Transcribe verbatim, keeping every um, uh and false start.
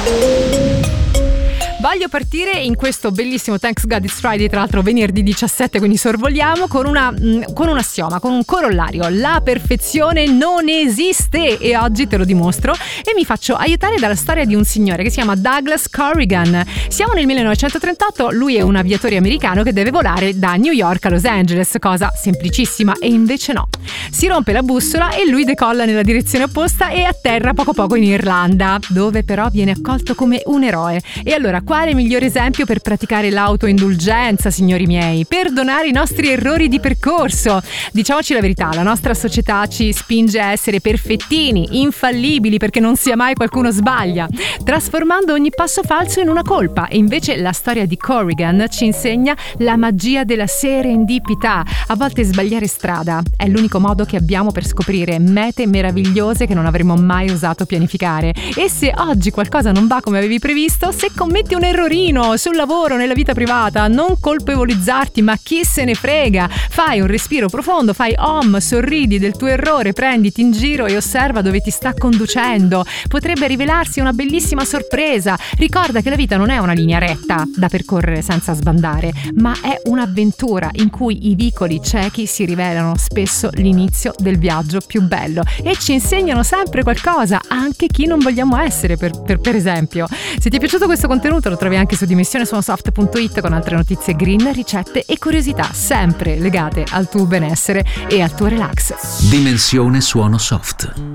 Voglio partire in questo bellissimo Thanks God It's Friday, tra l'altro venerdì diciassette, quindi sorvoliamo, con una mh, con un assioma, con un corollario: la perfezione non esiste, e oggi te lo dimostro e mi faccio aiutare dalla storia di un signore che si chiama Douglas Corrigan. Siamo nel millenovecentotrentotto, lui è un aviatore americano che deve volare da New York a Los Angeles, cosa semplicissima, e invece no. Si rompe la bussola e lui decolla nella direzione opposta e atterra poco poco in Irlanda, dove però viene accolto come un eroe. E allora, quale migliore esempio per praticare l'autoindulgenza, signori miei, perdonare i nostri errori di percorso? Diciamoci la verità, la nostra società ci spinge a essere perfettini, infallibili, perché non sia mai qualcuno sbaglia, trasformando ogni passo falso in una colpa. E invece la storia di Corrigan ci insegna la magia della serendipità. A volte sbagliare strada è l'unico modo che abbiamo per scoprire mete meravigliose che non avremmo mai osato pianificare. E se oggi qualcosa non va come avevi previsto, se commetti un errorino sul lavoro, nella vita privata, non colpevolizzarti, ma chi se ne frega. Fai un respiro profondo, fai om, sorridi del tuo errore, prenditi in giro e osserva dove ti sta conducendo. Potrebbe rivelarsi una bellissima sorpresa. Ricorda che la vita non è una linea retta da percorrere senza sbandare, ma è un'avventura in cui i vicoli ciechi si rivelano spesso l'inizio del viaggio più bello e ci insegnano sempre qualcosa, anche chi non vogliamo essere, per, per, per esempio. Se ti è piaciuto questo contenuto, lo trovi anche su dimensione suono soft punto it con altre notizie green, ricette e curiosità sempre legate al tuo benessere e al tuo relax. Dimensione Suono Soft.